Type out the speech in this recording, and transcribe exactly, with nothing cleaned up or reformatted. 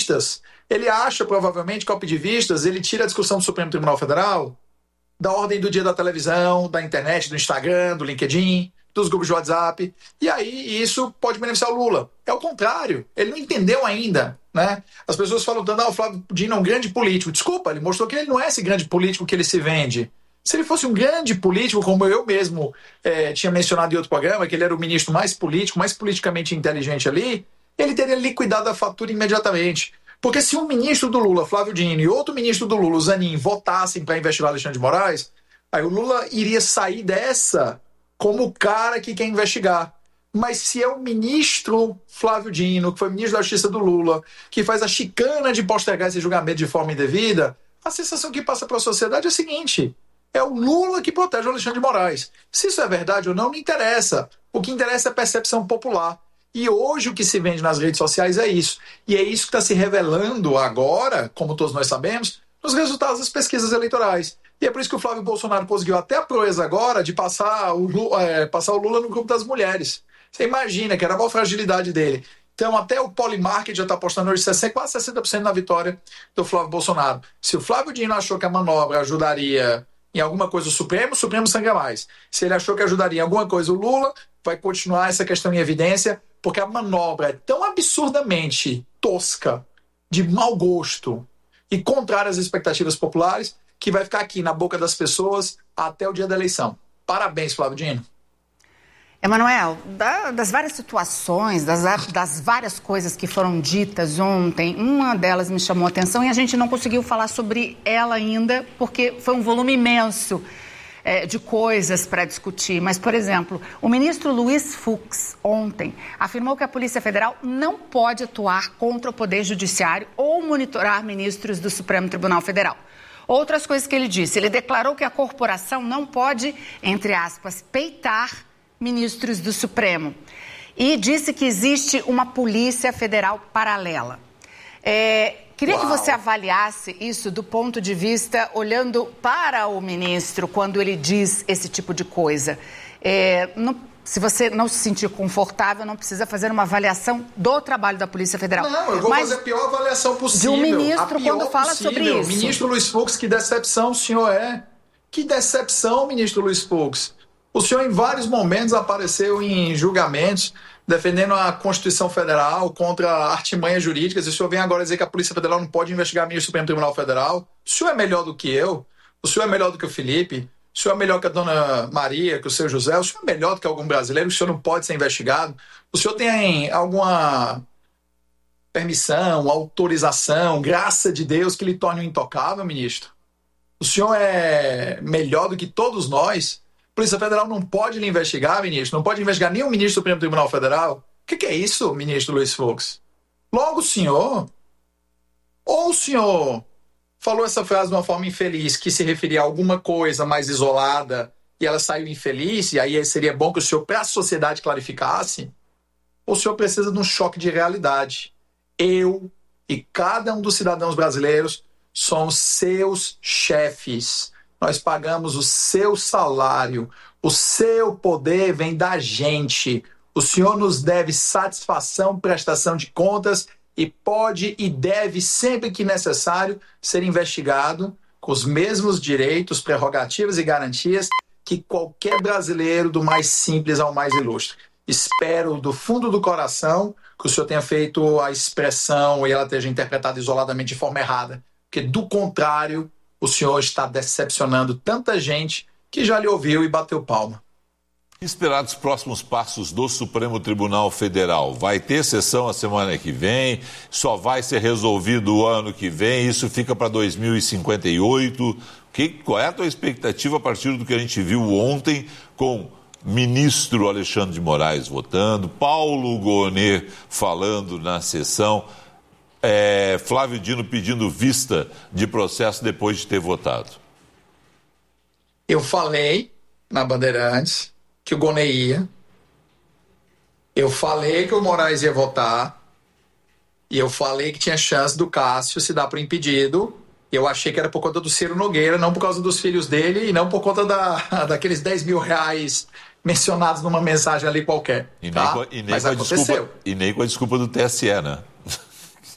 vistas. Ele acha, provavelmente, que ao pedir vistas, ele tira a discussão do Supremo Tribunal Federal da ordem do dia da televisão, da internet, do Instagram, do LinkedIn, dos grupos de WhatsApp. E aí isso pode beneficiar o Lula. É o contrário. Ele não entendeu ainda, né? As pessoas falam tanto, ah, o Flávio Dino é um grande político. Desculpa, ele mostrou que ele não é esse grande político que ele se vende. Se ele fosse um grande político, como eu mesmo é, tinha mencionado em outro programa, que ele era o ministro mais político, mais politicamente inteligente ali, ele teria liquidado a fatura imediatamente. Porque se um ministro do Lula, Flávio Dino, e outro ministro do Lula, o Zanin, votassem para investigar Alexandre de Moraes, aí o Lula iria sair dessa como o cara que quer investigar. Mas se é o ministro Flávio Dino, que foi ministro da Justiça do Lula, que faz a chicana de postergar esse julgamento de forma indevida, a sensação que passa para a sociedade é a seguinte: é o Lula que protege o Alexandre de Moraes. Se isso é verdade ou não, não interessa. O que interessa é a percepção popular. E hoje o que se vende nas redes sociais é isso. E é isso que está se revelando agora, como todos nós sabemos, nos resultados das pesquisas eleitorais. E é por isso que o Flávio Bolsonaro conseguiu até a proeza agora de passar o Lula, é, passar o Lula no grupo das mulheres. Você imagina que era a maior fragilidade dele. Então até o Polymarket já está apostando hoje quase sessenta por cento na vitória do Flávio Bolsonaro. Se o Flávio Dino achou que a manobra ajudaria em alguma coisa o Supremo, o Supremo sangra mais. Se ele achou que ajudaria em alguma coisa o Lula, vai continuar essa questão em evidência, porque a manobra é tão absurdamente tosca, de mau gosto e contrária às expectativas populares, que vai ficar aqui na boca das pessoas até o dia da eleição. Parabéns, Flávio Dino. Emanuel, da, das várias situações, das, das várias coisas que foram ditas ontem, uma delas me chamou a atenção e a gente não conseguiu falar sobre ela ainda, porque foi um volume imenso é, de coisas para discutir. Mas, por exemplo, o ministro Luiz Fux, ontem, afirmou que a Polícia Federal não pode atuar contra o Poder Judiciário ou monitorar ministros do Supremo Tribunal Federal. Outras coisas que ele disse, ele declarou que a corporação não pode, entre aspas, peitar ministros do Supremo, e disse que existe uma Polícia Federal paralela. É, queria Uau. que você avaliasse isso do ponto de vista, olhando para o ministro, quando ele diz esse tipo de coisa. É, não, se você não se sentir confortável, não precisa fazer uma avaliação do trabalho da Polícia Federal. Não, eu vou Mas fazer a pior avaliação possível. De um ministro quando fala possível. sobre isso. Ministro Luiz Fux, que decepção o senhor é. Que decepção, ministro Luiz Fux. O senhor, em vários momentos, apareceu em julgamentos defendendo a Constituição Federal contra artimanhas jurídicas. E o senhor vem agora dizer que a Polícia Federal não pode investigar ministro do Supremo Tribunal Federal. O senhor é melhor do que eu? O senhor é melhor do que o Felipe? O senhor é melhor que a dona Maria, que o seu José? O senhor é melhor do que algum brasileiro? O senhor não pode ser investigado? O senhor tem alguma permissão, autorização, graça de Deus que lhe torne um intocável, ministro? O senhor é melhor do que todos nós? A Polícia Federal não pode lhe investigar, ministro? Não pode investigar nenhum ministro do Supremo Tribunal Federal? O que, que é isso, ministro Luiz Fux? Logo o senhor? Ou o senhor falou essa frase de uma forma infeliz, que se referia a alguma coisa mais isolada, e ela saiu infeliz, e aí seria bom que o senhor, para a sociedade, clarificasse? Ou o senhor precisa de um choque de realidade? Eu e cada um dos cidadãos brasileiros somos seus chefes. Nós pagamos o seu salário, o seu poder vem da gente. O senhor nos deve satisfação, prestação de contas e pode e deve, sempre que necessário, ser investigado com os mesmos direitos, prerrogativas e garantias que qualquer brasileiro, do mais simples ao mais ilustre. Espero do fundo do coração que o senhor tenha feito a expressão e ela esteja interpretada isoladamente de forma errada, porque do contrário, o senhor está decepcionando tanta gente que já lhe ouviu e bateu palma. Esperar os próximos passos do Supremo Tribunal Federal. Vai ter sessão a semana que vem, só vai ser resolvido o ano que vem, isso fica para dois mil e cinquenta e oito. Que, qual é a tua expectativa a partir do que a gente viu ontem com o ministro Alexandre de Moraes votando, Paulo Gonet falando na sessão, É, Flávio Dino pedindo vista de processo depois de ter votado? Eu falei na Bandeirantes que o Gonet ia. Eu falei que o Moraes ia votar. E eu falei que tinha chance do Cássio se dar por impedido. Eu achei que era por conta do Ciro Nogueira, não por causa dos filhos dele e não por conta da, daqueles dez mil reais mencionados numa mensagem ali qualquer. E nem, tá? com, e nem, Mas com, a aconteceu. desculpa, e nem com a desculpa do T S E, né?